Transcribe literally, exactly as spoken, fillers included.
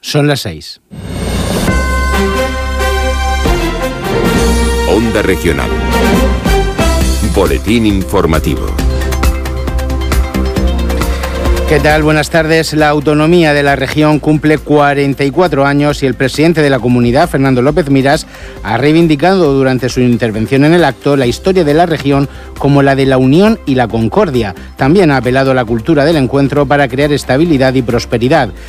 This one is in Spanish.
Son las seis. Onda Regional. Boletín informativo. ¿Qué tal? Buenas tardes. La autonomía de la región cumple cuarenta y cuatro años y el presidente de la comunidad, Fernando López Miras, ha reivindicado durante su intervención en el acto la historia de la región como la de la unión y la concordia. También ha apelado a la cultura del encuentro para crear estabilidad y prosperidad.